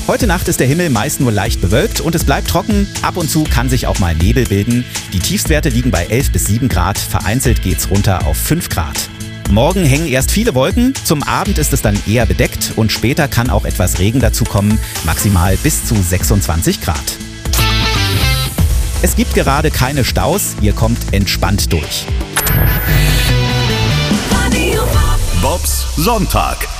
Heute Nacht ist der Himmel meist nur leicht bewölkt und es bleibt trocken. Ab und zu kann sich auch mal Nebel bilden. Die Tiefstwerte liegen bei 11 bis 7 Grad. Vereinzelt geht's runter auf 5 Grad. Morgen hängen erst viele Wolken. Zum Abend ist es dann eher bedeckt und später kann auch etwas Regen dazukommen. Maximal bis zu 26 Grad. Es gibt gerade keine Staus. Ihr kommt entspannt durch. Bobs Sonntag.